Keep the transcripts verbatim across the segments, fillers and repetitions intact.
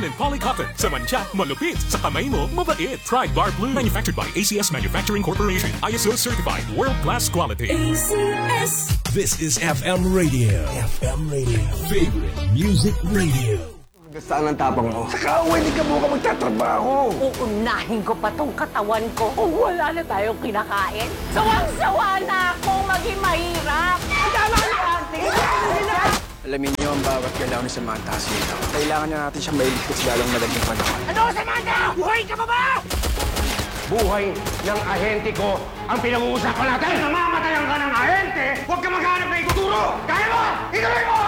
And polycotton. Sa mancha, malupit. Sa kamay mo, mabait. Try Bar Blue. Manufactured by A C S Manufacturing Corporation. I S O certified. World-class quality. A C S. This is F M Radio. F M Radio. Favorite Music Radio. Saan ang tapang mo? Sa kaaway, di ka mo ka magtatrabaho. Uunahin ko pa tong katawan ko kung wala na tayong kinakain. Sawang-sawa na akong maging mahirap. Tama na, ate! Alamin niyo ang bawat galaw ni Samantha dito. Kailangan niya natin siyang mailigpit sa lalong madaling panahon. Ano, Samantha? Buhay ka pa ba? Buhay ng ahente ko ang pinag-uusapan natin. Namamatayan ka ng ahente, huwag ka maghanap na ikuturo! Kaya mo! Ituloy mo!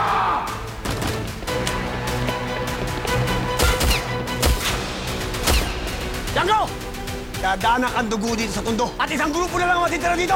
Django! Dadanak ang dugo dito sa tundo. At isang grupo na lang ang matitira dito.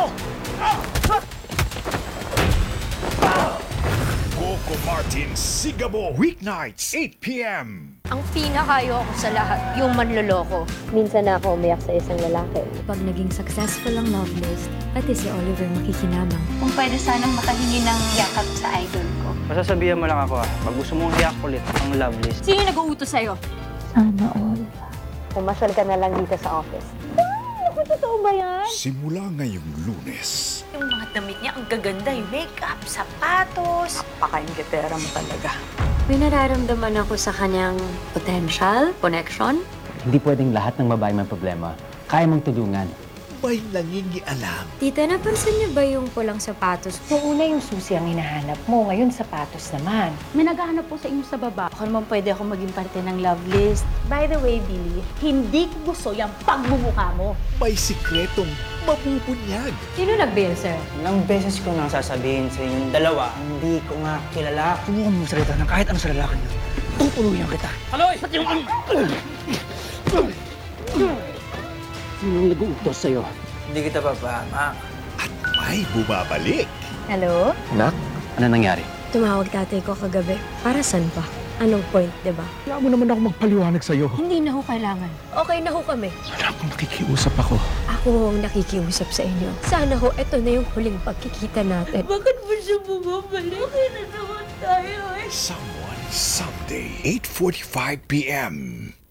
Coco Martin Sigabo. Weeknights, eight p m Ang pinakayo ko sa lahat, yung manloloko. Minsan na ako umiyak sa isang lalaki. Pag naging successful ang love list, pati si Oliver makikinabang. Kung pwede sanang makahingi ng yakap sa idol ko. Masasabihan mo lang ako ah, pag gusto mong hiyak ulit ang love list. Sino nag-uutos sa'yo? Sana all. Pumasal ka na lang dito sa office. Ay, ako, totoo ba yan? Simula ngayong Lunes. Yung mga damit niya, ang gaganda. Yung makeup, sapatos. Napaka-ingetera mo talaga. May nararamdaman ako sa kanyang potential, connection. Hindi pwedeng lahat ng babae may problema. Kaya mong tulungan. May nangingialam. Tita, napansin niyo ba yung pulang sapatos? Kung una yung susi ang hinahanap mo, ngayon sapatos naman. May naghahanap po sa inyo sa baba. Baka naman pwede ako maging parte ng love list. By the way, Billy, hindi ko gusto yung pagbumuka mo. May sikretong mabubunyag. Sino nag-bail, sir? Ilang beses ko nang sasabihin sa inyong dalawa, hindi ko nga kilala. Subukan mo salita ng kahit ano sa lalaki niyo. Tutuluyan kita. Haloy! Ba't yung... Sinong nag-uutos sa'yo? Hindi kita papahamak. At may bumabalik. Hello? Anak, ano nangyari? Tumawag tatay ko kagabi. Para saan pa? Anong point, di ba? Kaya mo naman ako magpaliwanag sa'yo. Hindi na ho kailangan. Okay na ho kami. Anak, nakikiusap ako. Ako ho ang nakikiusap sa inyo. Sana ho, eto na yung huling pagkikita natin. Bakit mo siya bumabalik? Okay na naman tayo eh. Someone Someday, eight forty-five p m